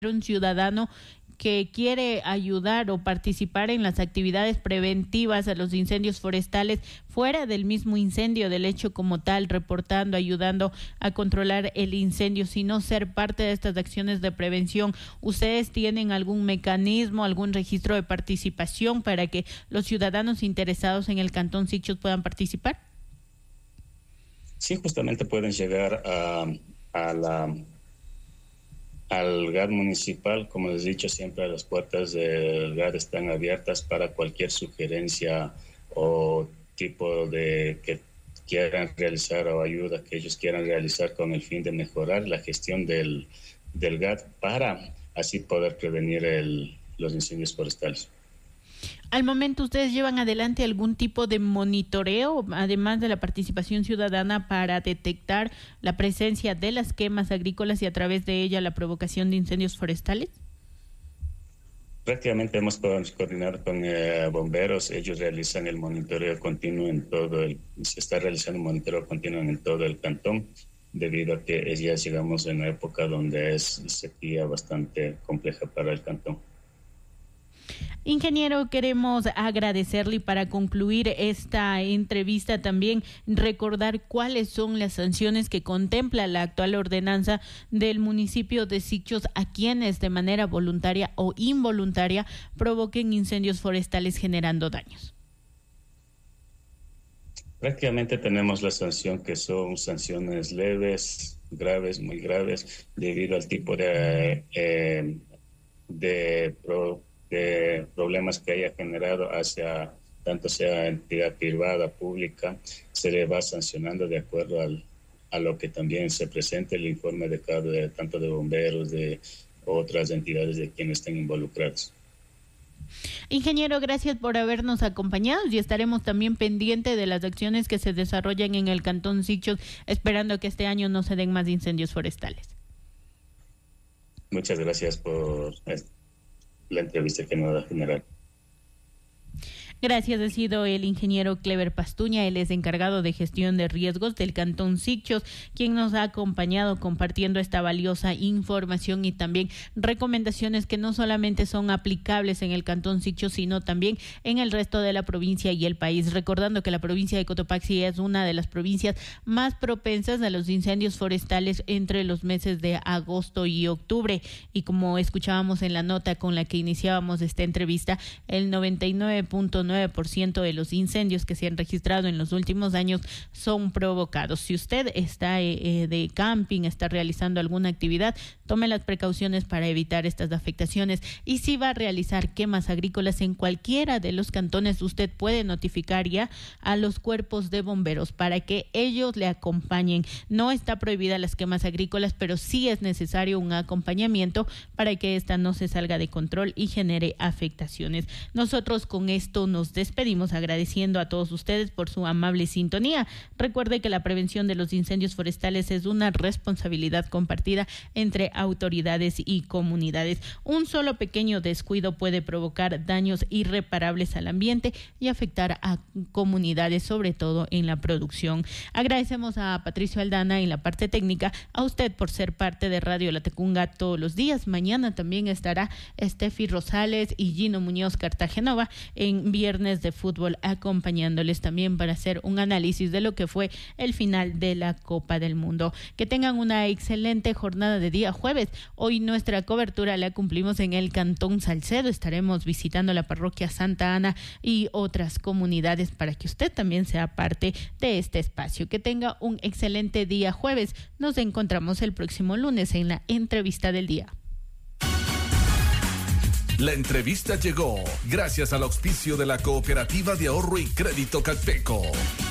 un ciudadano que quiere ayudar o participar en las actividades preventivas a los incendios forestales fuera del mismo incendio, del hecho como tal, reportando, ayudando a controlar el incendio, sino ser parte de estas acciones de prevención. ¿Ustedes tienen algún mecanismo, algún registro de participación para que los ciudadanos interesados en el Cantón Sichos puedan participar? Sí, justamente pueden llegar al GAD municipal. Como les he dicho, siempre las puertas del GAD están abiertas para cualquier sugerencia o tipo de que quieran realizar o ayuda que ellos quieran realizar con el fin de mejorar la gestión del GAD para así poder prevenir los incendios forestales. Al momento, ¿ustedes llevan adelante algún tipo de monitoreo, además de la participación ciudadana, para detectar la presencia de las quemas agrícolas y a través de ella la provocación de incendios forestales? Prácticamente hemos coordinado con bomberos. Ellos realizan el monitoreo continuo se está realizando un monitoreo continuo en todo el cantón, debido a que ya llegamos en una época donde es sequía bastante compleja para el cantón. Ingeniero, queremos agradecerle y para concluir esta entrevista también recordar cuáles son las sanciones que contempla la actual ordenanza del municipio de Sichos a quienes de manera voluntaria o involuntaria provoquen incendios forestales generando daños. Prácticamente tenemos la sanción que son sanciones leves, graves, muy graves, debido al tipo de problemas que haya generado tanto sea entidad privada, pública. Se le va sancionando de acuerdo a lo que también se presente el informe tanto de bomberos, de otras entidades de quienes estén involucrados. Ingeniero, gracias por habernos acompañado y estaremos también pendientes de las acciones que se desarrollan en el Cantón Sichos, esperando que este año no se den más incendios forestales. Muchas gracias por la entrevista que nos da general. Gracias, ha sido el ingeniero Clever Pastuña, él es encargado de gestión de riesgos del Cantón Sichos, quien nos ha acompañado compartiendo esta valiosa información y también recomendaciones que no solamente son aplicables en el Cantón Sichos, sino también en el resto de la provincia y el país. Recordando que la provincia de Cotopaxi es una de las provincias más propensas a los incendios forestales entre los meses de agosto y octubre. Y como escuchábamos en la nota con la que iniciábamos esta entrevista, el 99.9% de los incendios que se han registrado en los últimos años son provocados. Si usted está de camping, está realizando alguna actividad, tome las precauciones para evitar estas afectaciones, y si va a realizar quemas agrícolas en cualquiera de los cantones, usted puede notificar ya a los cuerpos de bomberos para que ellos le acompañen. No está prohibida las quemas agrícolas, pero sí es necesario un acompañamiento para que esta no se salga de control y genere afectaciones. Nosotros con esto nos despedimos agradeciendo a todos ustedes por su amable sintonía. Recuerde que la prevención de los incendios forestales es una responsabilidad compartida entre autoridades y comunidades. Un solo pequeño descuido puede provocar daños irreparables al ambiente y afectar a comunidades, sobre todo en la producción. Agradecemos a Patricio Aldana en la parte técnica, a usted por ser parte de Radio Latacunga todos los días. Mañana también estará Steffi Rosales y Gino Muñoz Cartagenova en Viernes de Fútbol, acompañándoles también para hacer un análisis de lo que fue el final de la Copa del Mundo. Que tengan una excelente jornada de día jueves. Hoy nuestra cobertura la cumplimos en el Cantón Salcedo. Estaremos visitando la parroquia Santa Ana y otras comunidades para que usted también sea parte de este espacio. Que tenga un excelente día jueves. Nos encontramos el próximo lunes en la entrevista del día. La entrevista llegó gracias al auspicio de la Cooperativa de Ahorro y Crédito Calpeco.